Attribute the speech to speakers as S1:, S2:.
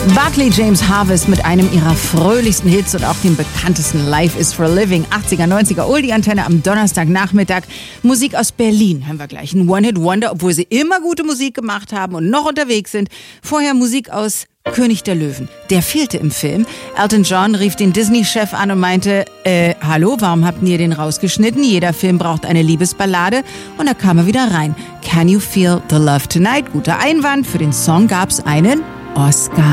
S1: Barclay James Harvest mit einem ihrer fröhlichsten Hits und auch dem bekanntesten Life is for Living. 80er, 90er, Oldie-Antenne am Donnerstagnachmittag. Musik aus Berlin hören wir gleich. Ein One-Hit-Wonder, obwohl sie immer gute Musik gemacht haben und noch unterwegs sind. Vorher Musik aus König der Löwen. Der fehlte im Film. Elton John rief den Disney-Chef an und meinte, hallo, warum habt ihr den rausgeschnitten? Jeder Film braucht eine Liebesballade. Und da kam er wieder rein. Can You Feel the Love Tonight? Guter Einwand. Für den Song gab's einen Oscar.